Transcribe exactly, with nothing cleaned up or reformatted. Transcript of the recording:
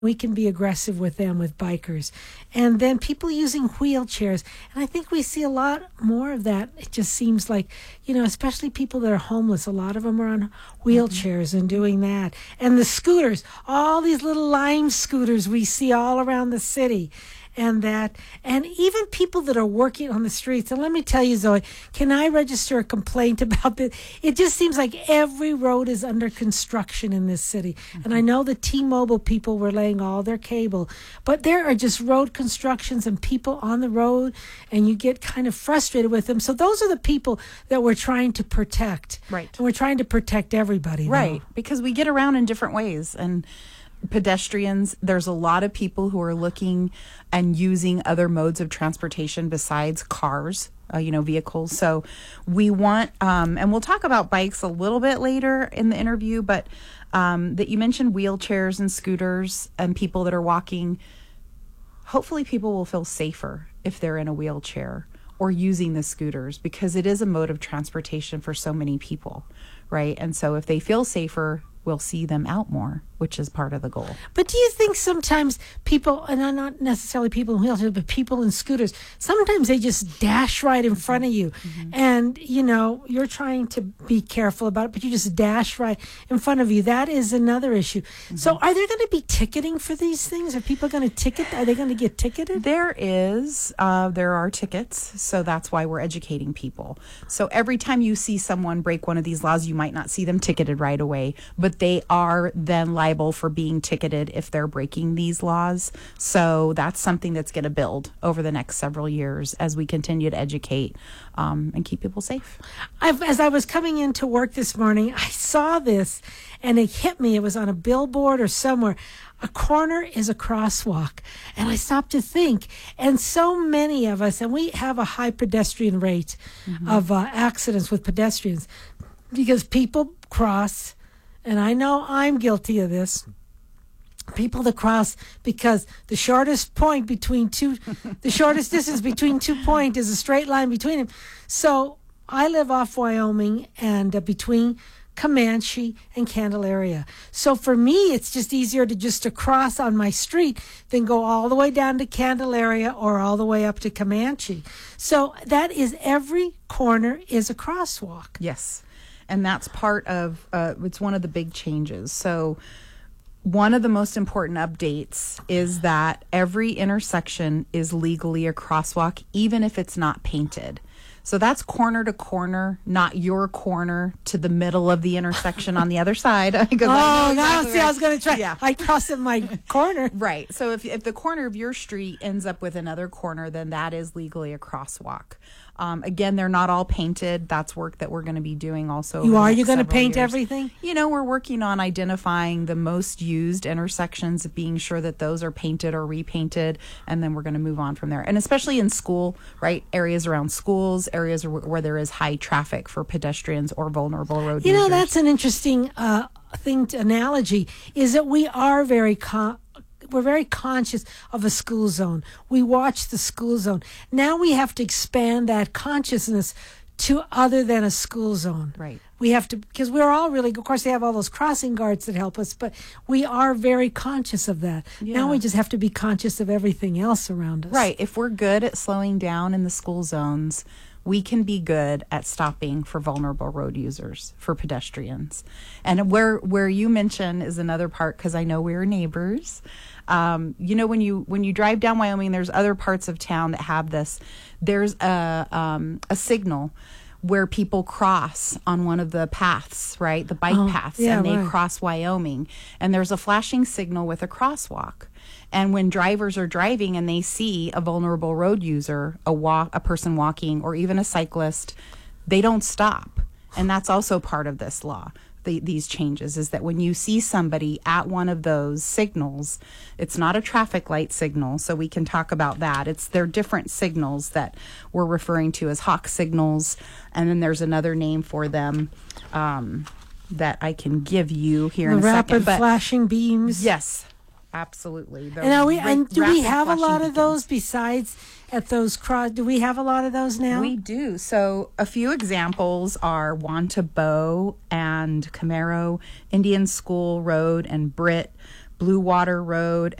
We can be aggressive with them, with bikers. And then people using wheelchairs. And I think we see a lot more of that. It just seems like, you know, especially people that are homeless, a lot of them are on wheelchairs mm-hmm. and doing that. And the scooters, all these little Lime scooters we see all around the city. And that, and even people that are working on the streets. And let me tell you, Zoe, can I register a complaint about this? It just seems like every road is under construction in this city. Mm-hmm. And I know the T-Mobile people were laying all their cable, but there are just road constructions and people on the road, and you get kind of frustrated with them. So those are the people that we're trying to protect. Right. And we're trying to protect everybody. Right. Though. Because we get around in different ways. And pedestrians, there's a lot of people who are looking and using other modes of transportation besides cars, uh, you know, vehicles. So we want, um, and we'll talk about bikes a little bit later in the interview, but um, that you mentioned wheelchairs and scooters and people that are walking. Hopefully people will feel safer if they're in a wheelchair or using the scooters, because it is a mode of transportation for so many people, right? And so if they feel safer, we'll see them out more, which is part of the goal. But do you think sometimes people, and not necessarily people in wheelchairs, but people in scooters, sometimes they just dash right in front of you. Mm-hmm. And, you know, you're trying to be careful about it, but you just dash right in front of you. That is another issue. Mm-hmm. So are there going to be ticketing for these things? Are people going to ticket? Are they going to get ticketed? There is. Uh, there are tickets. So that's why we're educating people. So every time you see someone break one of these laws, you might not see them ticketed right away, but they are then liable for being ticketed if they're breaking these laws. So that's something that's going to build over the next several years as we continue to educate um, and keep people safe. I've, as I was coming into work this morning, I saw this and it hit me. It was on a billboard or somewhere. A corner is a crosswalk. And I stopped to think. And so many of us, and we have a high pedestrian rate mm-hmm. of uh, accidents with pedestrians because people cross. And I know I'm guilty of this. People that cross because the shortest point between two, the shortest distance between two points is a straight line between them. So I live off Wyoming and uh, between Comanche and Candelaria. So for me, it's just easier to just to cross on my street than go all the way down to Candelaria or all the way up to Comanche. So that is every corner is a crosswalk. Yes. And that's part of, uh, it's one of the big changes. So one of the most important updates is that every intersection is legally a crosswalk, even if it's not painted. So that's corner to corner, not your corner to the middle of the intersection on the other side. Because oh, I now exactly see, I was going to try. Yeah. I cross in my corner. Right. So if if the corner of your street ends up with another corner, then that is legally a crosswalk. Um, again, they're not all painted. That's work that we're going to be doing also. You are? You going to paint years. everything? You know, we're working on identifying the most used intersections, being sure that those are painted or repainted, and then we're going to move on from there. And especially in school, right? Areas around schools, areas where, where there is high traffic for pedestrians or vulnerable road you users. You know, that's an interesting uh, thing, to, analogy, is that we are very... Com- We're very conscious of a school zone. We watch the school zone. Now we have to expand that consciousness to other than a school zone. Right. We have to, because we're all really, of course, they have all those crossing guards that help us, but we are very conscious of that. Yeah. Now we just have to be conscious of everything else around us. Right. If we're good at slowing down in the school zones, we can be good at stopping for vulnerable road users, for pedestrians. And where where you mention is another part, because I know we're neighbors. Um, you know, when you when you drive down Wyoming, there's other parts of town that have this. There's a um, a signal where people cross on one of the paths, right? The bike oh, paths, yeah, and they right. cross Wyoming. And there's a flashing signal with a crosswalk. And when drivers are driving and they see a vulnerable road user, a walk, a person walking, or even a cyclist, they don't stop. And that's also part of this law. The, these changes is that when you see somebody at one of those signals, it's not a traffic light signal, so we can talk about that. It's they're different signals that we're referring to as hawk signals, and then there's another name for them um, that I can give you here the in a rapid second. But flashing beams. yes, absolutely. The and, are we, ra- and do we rapid have a lot flashing of those beacons. besides at those cross? Do we have a lot of those now? We do. So a few examples are Wantabo and Camaro, Indian School Road and Britt, Blue Water Road